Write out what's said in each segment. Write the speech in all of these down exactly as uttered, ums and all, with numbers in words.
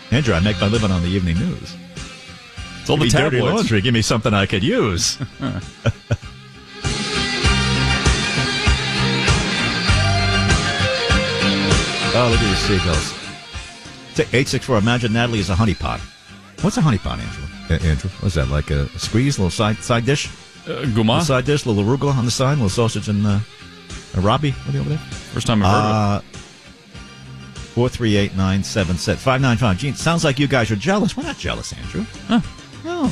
Andrew, I make my living on the evening news. It's all the dirty laundry. Give me something I could use. Huh. Oh, look at these seagulls. eight six four. Imagine Natalie is a honeypot. What's a honeypot, Andrew? Uh, Andrew, what's that? Like a, a squeeze, a little side side dish? Uh, Gourmet? Side dish, a little arugula on the side, a little sausage and uh, a Robbie. What are you over there? First time I've heard uh, of it. four three eight nine seven six five nine five. Gene, sounds like you guys are jealous. We're not jealous, Andrew. Huh. No.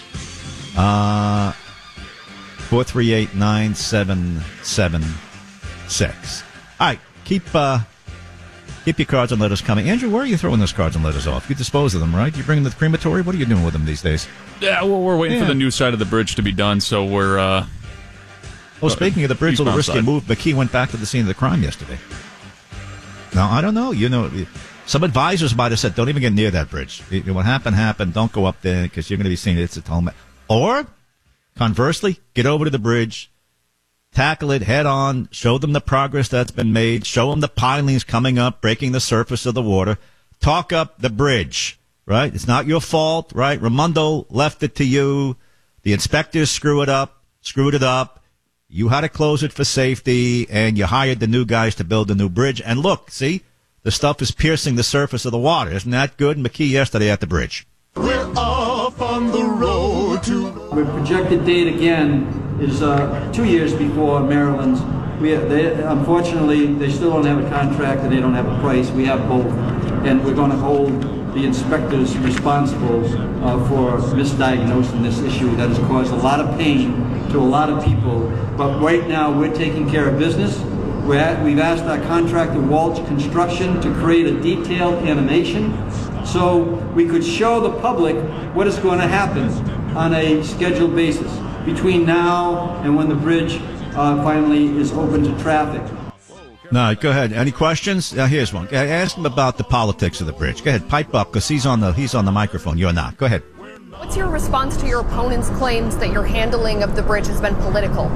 Uh, four three eight nine seven seven six. All right, keep uh, keep your cards and letters coming. Andrew, where are you throwing those cards and letters off? You dispose of them, right? You bring them to the crematory? What are you doing with them these days? Yeah, well, we're waiting yeah. for the new side of the bridge to be done, so we're... Uh, oh, speaking of the bridge, a little risky move. McKee went back to the scene of the crime yesterday. Now, I don't know. You know, some advisors might have said, don't even get near that bridge. What happened, happened. Don't go up there because you're going to be seeing it's at home. Or, conversely, get over to the bridge, tackle it head on, show them the progress that's been made, show them the pilings coming up, breaking the surface of the water, talk up the bridge, right? It's not your fault, right? Raimondo left it to you. The inspectors screw it up, screwed it up. You had to close it for safety, and you hired the new guys to build the new bridge. And look, see, the stuff is piercing the surface of the water. Isn't that good? McKee yesterday at the bridge. We're off on the road to... Our projected date again is uh, two years before Maryland's. We they, unfortunately, they still don't have a contract and they don't have a price. We have both, and we're going to hold the inspectors responsible uh, for misdiagnosing this issue that has caused a lot of pain to a lot of people. But right now, we're taking care of business. We're at, we've asked our contractor, Walsh Construction, to create a detailed animation so we could show the public what is going to happen on a scheduled basis between now and when the bridge uh, finally is open to traffic. No, go ahead. Any questions? Uh, here's one. Ask him about the politics of the bridge. Go ahead, pipe up, because he's on the he's on the microphone. You're not. Go ahead. What's your response to your opponent's claims that your handling of the bridge has been political?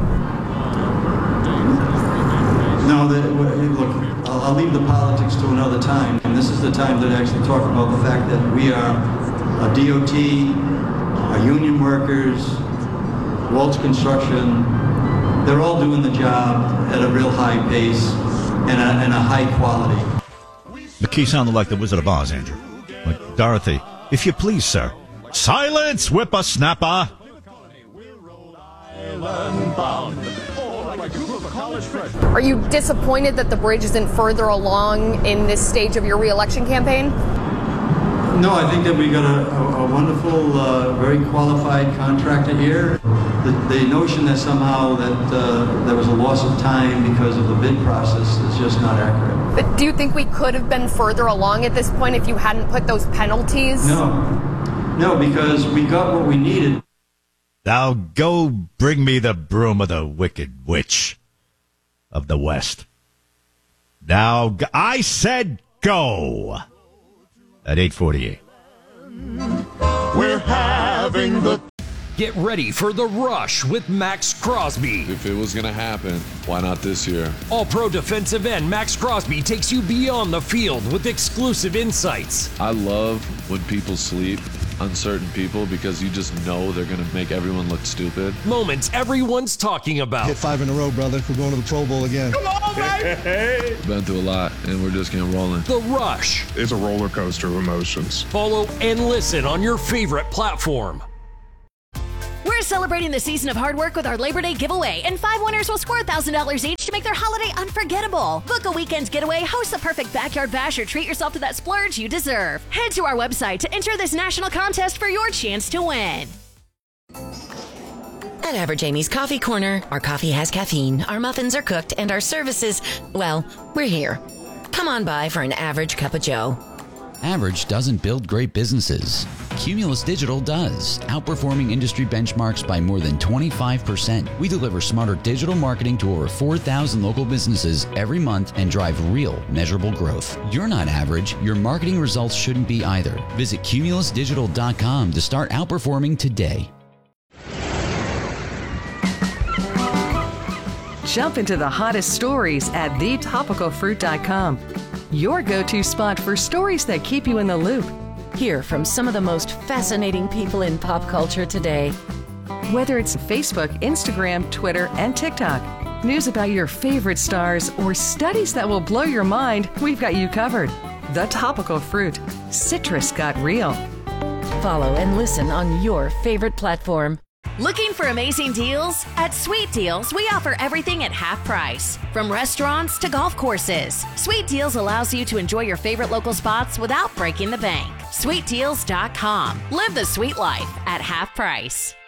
No, the, look, I'll, I'll leave the politics to another time. And this is the time to actually talk about the fact that we are a D O T, our union workers, Walsh Construction. They're all doing the job at a real high pace and a, and a high quality. McKee sounded like the Wizard of Oz, Andrew. Like Dorothy. If you please, sir. Silence, whippersnapper! Are you disappointed that the bridge isn't further along in this stage of your re-election campaign? No, I think that we got a, a, a wonderful, uh, very qualified contractor here. The, the notion that somehow that uh, there was a loss of time because of the bid process is just not accurate. But do you think we could have been further along at this point if you hadn't put those penalties? No. No, because we got what we needed. Now go bring me the broom of the wicked witch of the West. Now, go- I said go! At eight forty-eight. We're having the... Get ready for The Rush with Max Crosby. If it was going to happen, why not this year? All-pro defensive end Max Crosby takes you beyond the field with exclusive insights. I love when people sleep on certain people because you just know they're going to make everyone look stupid. Moments everyone's talking about. Hit five in a row, brother. We're going to the Pro Bowl again. Come on, baby! Been through a lot, and we're just getting rolling. The Rush. It's a roller coaster of emotions. Follow and listen on your favorite platform. We're celebrating the season of hard work with our Labor Day giveaway, and five winners will score one thousand dollars each to make their holiday unforgettable. Book a weekend's getaway, host the perfect backyard bash, or treat yourself to that splurge you deserve. Head to our website to enter this national contest for your chance to win. At Average Amy's Coffee Corner, our coffee has caffeine, our muffins are cooked, and our services, well, we're here. Come on by for an average cup of joe. Average doesn't build great businesses. Cumulus Digital does, outperforming industry benchmarks by more than twenty-five percent. We deliver smarter digital marketing to over four thousand local businesses every month and drive real, measurable growth. You're not average. Your marketing results shouldn't be either. Visit cumulus digital dot com to start outperforming today. Jump into the hottest stories at the topical fruit dot com. Your go-to spot for stories that keep you in the loop. Hear from some of the most fascinating people in pop culture today. Whether it's Facebook, Instagram, Twitter, and TikTok, news about your favorite stars, or studies that will blow your mind, we've got you covered. The Topical Fruit. Citrus got real. Follow and listen on your favorite platform. Looking for amazing deals? At Sweet Deals, we offer everything at half price. From restaurants to golf courses, Sweet Deals allows you to enjoy your favorite local spots without breaking the bank. sweet deals dot com. Live the sweet life at half price.